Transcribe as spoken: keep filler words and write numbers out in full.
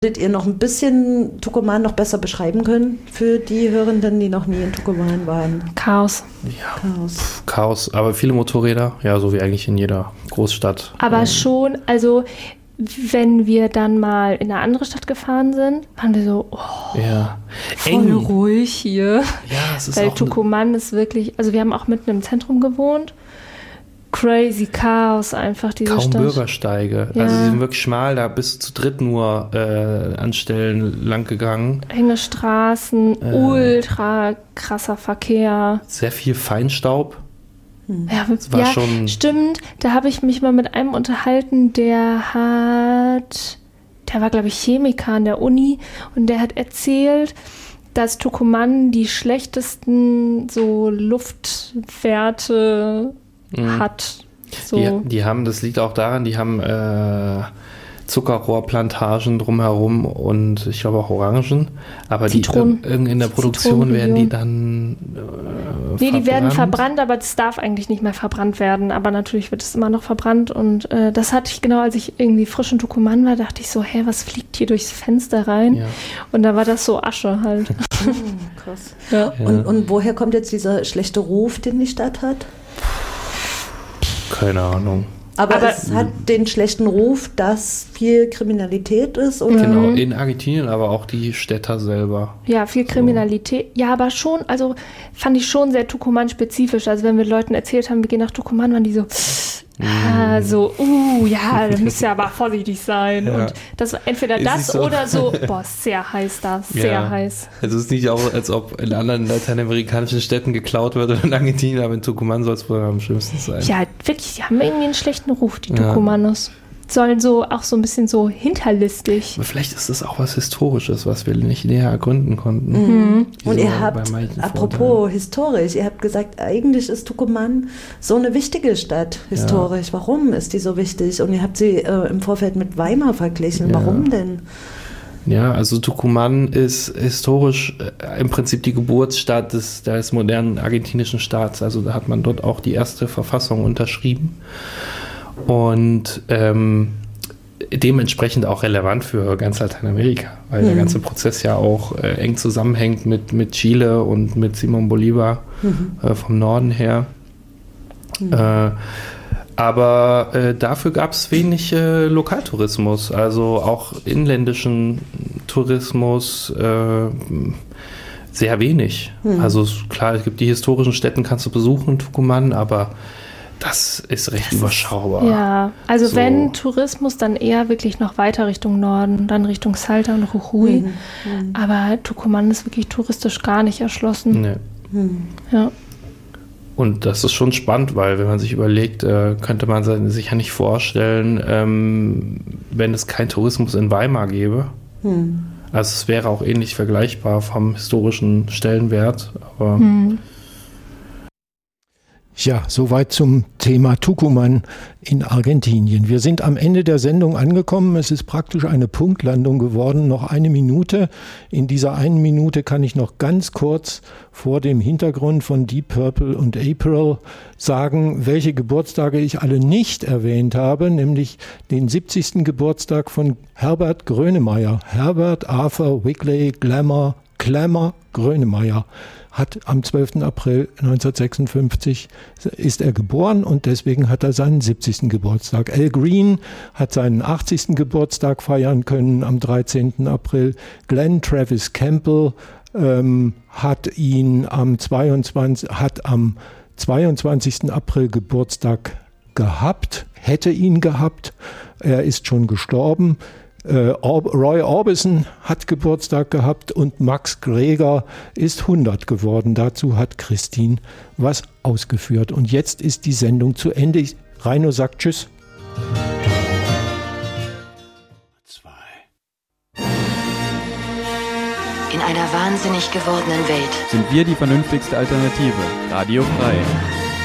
Würdet ihr noch ein bisschen Tucumán noch besser beschreiben können für die Hörenden, die noch nie in Tucumán waren? Chaos. Ja, Chaos. Pff, Chaos, aber viele Motorräder, ja, so wie eigentlich in jeder Großstadt. Aber ähm. schon, also wenn wir dann mal in eine andere Stadt gefahren sind, waren wir so, oh, ja. voll Eng. ruhig hier. Ja, es ist Weil auch Tucumán ist wirklich, also wir haben auch mitten im Zentrum gewohnt. Crazy Chaos einfach, diese kaum Stadt. Bürgersteige. Ja. Also sie sind wirklich schmal, da bist du zu dritt nur äh, an Stellen lang gegangen. Enge Straßen, Äh. ultra krasser Verkehr. Sehr viel Feinstaub. Ja, Das war ja schon stimmt. Da habe ich mich mal mit einem unterhalten, der hat, der war, glaube ich, Chemiker an der Uni und der hat erzählt, dass Tucumán die schlechtesten so Luftwerte Mhm. hat. So. Die, die haben, das liegt auch daran, die haben äh, Zuckerrohrplantagen drumherum und ich glaube auch Orangen, aber die, Zitronen. äh, in der Produktion werden die dann äh, Nee, die werden verbrannt, aber es darf eigentlich nicht mehr verbrannt werden. Aber natürlich wird es immer noch verbrannt. Und äh, das hatte ich genau, als ich irgendwie frisch in Tucumán war, dachte ich so, hä, was fliegt hier durchs Fenster rein? Ja. Und da war das so Asche halt. Oh, krass. Ja. Ja. Und, und woher kommt jetzt dieser schlechte Ruf, den die Stadt hat? Keine Ahnung. Aber, Aber es hat den schlechten Ruf, dass viel Kriminalität ist? Oder? Genau, in Argentinien, aber auch die Städter selber. Ja, viel Kriminalität. Ja, aber schon, also fand ich schon sehr Tucumán-spezifisch. Also wenn wir Leuten erzählt haben, wir gehen nach Tucumán, waren die so, ah, so, uh, ja, da müsst ihr aber vorsichtig sein. Ja. Und das war entweder Ist das nicht so. oder so, boah, sehr heiß da, sehr Ja. heiß. Also es ist nicht auch, als ob in anderen lateinamerikanischen Städten geklaut wird oder in Argentinien, aber in Tucumán soll es wohl am schlimmsten sein. Ja, wirklich, die haben irgendwie einen schlechten Ruf, die Ja. Tucumanos. Sollen so auch so ein bisschen so hinterlistig. Aber vielleicht ist das auch was Historisches, was wir nicht näher ergründen konnten. Mhm. Wie Und so ihr bei habt, manchen apropos Vorurteilen. historisch, ihr habt gesagt, eigentlich ist Tucumán so eine wichtige Stadt historisch. Ja. Warum ist die so wichtig? Und ihr habt sie äh, im Vorfeld mit Weimar verglichen. Ja. Warum denn? Ja, also Tucumán ist historisch äh, im Prinzip die Geburtsstadt des, des modernen argentinischen Staats. Also da hat man dort auch die erste Verfassung unterschrieben. Und ähm, dementsprechend auch relevant für ganz Lateinamerika, weil mhm. der ganze Prozess ja auch äh, eng zusammenhängt mit, mit Chile und mit Simón Bolívar mhm. äh, vom Norden her. Mhm. Äh, aber äh, dafür gab es wenig äh, Lokaltourismus, also auch inländischen Tourismus äh, sehr wenig. Mhm. Also klar, es gibt die historischen Stätten, kannst du besuchen in Tucumán, aber das ist recht das überschaubar. Ist, ja, also so. Wenn Tourismus, dann eher wirklich noch weiter Richtung Norden, dann Richtung Salta und Jujuy. Mhm. Mhm. Aber Tucumán ist wirklich touristisch gar nicht erschlossen. Nee. Mhm. Ja. Und das ist schon spannend, weil wenn man sich überlegt, äh, könnte man sich ja nicht vorstellen, ähm, wenn es keinen Tourismus in Weimar gäbe. Mhm. Also es wäre auch ähnlich vergleichbar vom historischen Stellenwert, aber mhm. Ja, soweit zum Thema Tucumán in Argentinien. Wir sind am Ende der Sendung angekommen. Es ist praktisch eine Punktlandung geworden. Noch eine Minute. In dieser einen Minute kann ich noch ganz kurz vor dem Hintergrund von Deep Purple und April sagen, welche Geburtstage ich alle nicht erwähnt habe, nämlich den siebzigsten Geburtstag von Herbert Grönemeyer. Herbert Arthur Wigley Glamour Clamor Grönemeyer hat am zwölften April neunzehnhundertsechsundfünfzig ist er geboren und deswegen hat er seinen siebzigsten Geburtstag. Al Green hat seinen achtzigsten Geburtstag feiern können am dreizehnten April. Glenn Travis Campbell ähm, hat ihn am zweiundzwanzigsten hat am zweiundzwanzigsten April Geburtstag gehabt, hätte ihn gehabt. Er ist schon gestorben. Uh, Roy Orbison hat Geburtstag gehabt und Max Greger ist hundert geworden. Dazu hat Christine was ausgeführt. Und jetzt ist die Sendung zu Ende. Reino sagt Tschüss. In einer wahnsinnig gewordenen Welt sind wir die vernünftigste Alternative. Radio Frei.